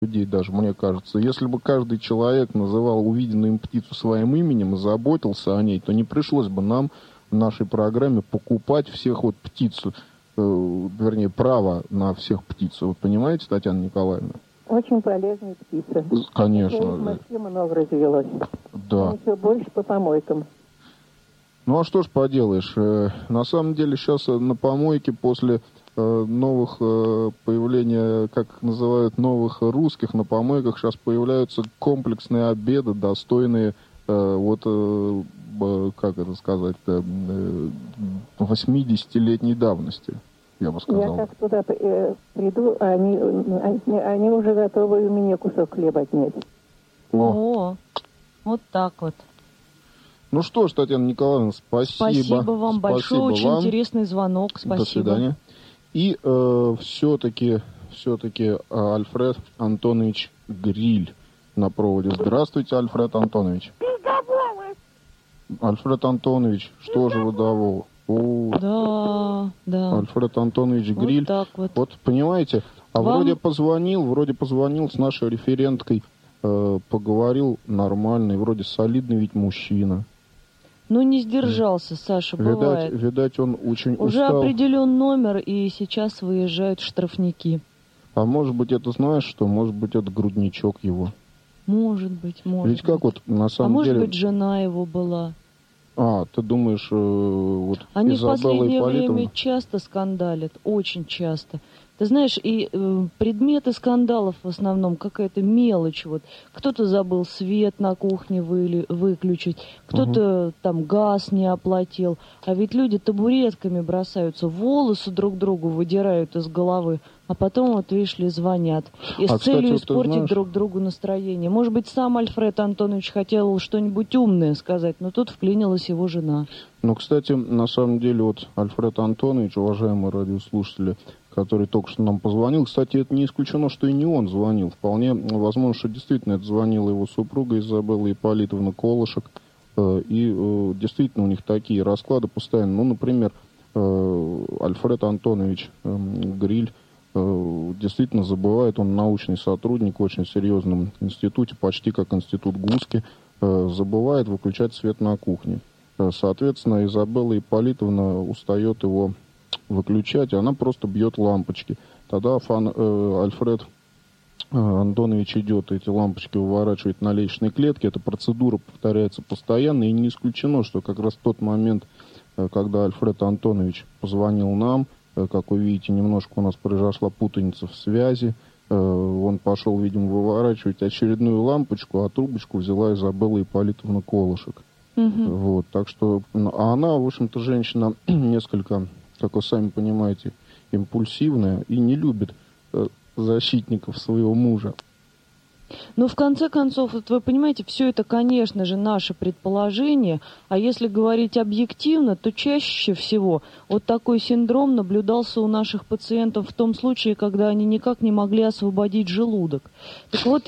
людей даже, мне кажется. Если бы каждый человек называл увиденную им птицу своим именем и заботился о ней, то не пришлось бы нам в нашей программе покупать всех вот птицу, вернее, право на всех птиц. Вы понимаете, Татьяна Николаевна? Очень полезные птицы. Конечно. В Москве много развелось. Да. И все больше по помойкам. Ну а что ж поделаешь, на самом деле сейчас на помойке после новых появления, как называют, новых русских, на помойках сейчас появляются комплексные обеды, достойные как это сказать, 80-летней давности, я бы сказал. Я как туда приду, они уже готовы у меня кусок хлеба отнять. О, вот так вот. Ну что ж, Татьяна Николаевна, спасибо. Спасибо вам большое, очень вам. Интересный звонок, спасибо. До свидания. И все-таки Альфред Антонович Гриль на проводе. Здравствуйте, Альфред Антонович. Альфред Антонович, что же выдавал? Да. Альфред Антонович Гриль. Вот так вот. Вот, понимаете, вроде позвонил с нашей референткой, поговорил нормально, и вроде солидный ведь мужчина. Ну, не сдержался, Саша, бывает. Видать, он очень уже устал. Определен номер, и сейчас выезжают штрафники. А может быть, это знаешь что? Может быть, это грудничок его. Может быть. Ведь как вот на самом деле... может быть, жена его была. Ты думаешь, вот они Изабелла в последнее Ипполитовна... время часто скандалят, очень часто. Ты знаешь, и предметы скандалов в основном какая-то мелочь. Вот. Кто-то забыл свет на кухне выключить, кто-то там газ не оплатил. А ведь люди табуретками бросаются, волосы друг другу выдирают из головы, а потом, вот видишь ли, звонят. И с целью испортить друг другу настроение. Может быть, сам Альфред Антонович хотел что-нибудь умное сказать, но тут вклинилась его жена. Ну, кстати, на самом деле, вот Альфред Антонович, уважаемые радиослушатели, который только что нам позвонил. Кстати, это не исключено, что и не он звонил. Вполне возможно, что действительно это звонила его супруга Изабелла Ипполитовна Колышек. И действительно у них такие расклады постоянно. Ну, например, Альфред Антонович Гриль действительно забывает, он научный сотрудник в очень серьезном институте, почти как институт Гуски, забывает выключать свет на кухне. Соответственно, Изабелла Ипполитовна устает его выключать, и она просто бьет лампочки. Тогда Альфред Антонович идет, эти лампочки выворачивает на лестничной клетке. Эта процедура повторяется постоянно, и не исключено, что как раз в тот момент, когда Альфред Антонович позвонил нам, как вы видите, немножко у нас произошла путаница в связи, он пошел, видимо, выворачивать очередную лампочку, а трубочку взяла Изабелла Ипполитовна Колышек. Вот, так что, она, в общем-то, женщина несколько, как вы сами понимаете, импульсивная и не любит защитников своего мужа. Ну, в конце концов, вот вы понимаете, все это, конечно же, наше предположение, а если говорить объективно, то чаще всего вот такой синдром наблюдался у наших пациентов в том случае, когда они никак не могли освободить желудок. Так вот,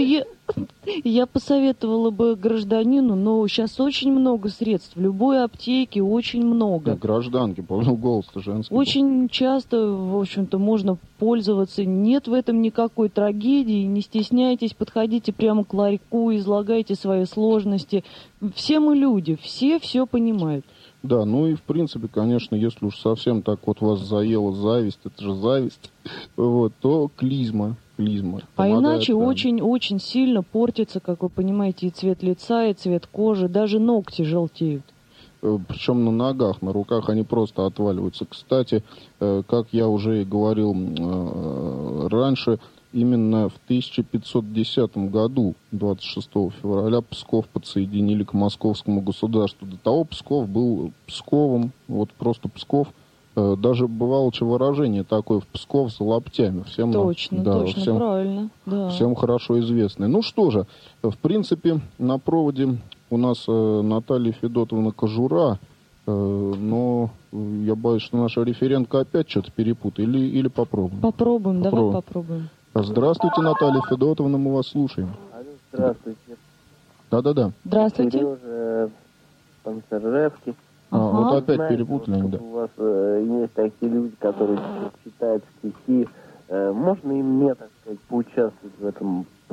я посоветовала бы гражданину, но сейчас очень много средств, в любой аптеке очень много. Да, гражданки, понял, голос-то женский. Очень часто, в общем-то, можно пользоваться. Нет в этом никакой трагедии, не стесняйтесь, подходите прямо к ларьку, излагайте свои сложности. Все мы люди, все понимают. Да, ну и в принципе, конечно, если уж совсем так вот вас заела зависть, это же зависть, вот, то клизма. А иначе очень-очень сильно портится, как вы понимаете, и цвет лица, и цвет кожи, даже ногти желтеют. Причем на ногах, на руках они просто отваливаются. Кстати, как я уже и говорил раньше, именно в 1510 году, 26 февраля, Псков подсоединили к московскому государству. До того Псков был Псковом, вот просто Псков. Даже бывало выражение такое: в Псков за лаптями. Всем точно, правильно. Да. Всем хорошо известное. Ну что же, в принципе, на проводе у нас Наталья Федотовна Кожура, но я боюсь, что наша референтка опять что-то перепутает. Или попробуем? Попробуем. Давай попробуем. Здравствуйте, Наталья Федотовна, мы вас слушаем. Алло, здравствуйте. Да. Здравствуйте. Сережа, Панциржевский. Вот опять знаете, перепутали они, да. У вас есть такие люди, которые читают стихи Можно и мне, так сказать, поучаствовать в этом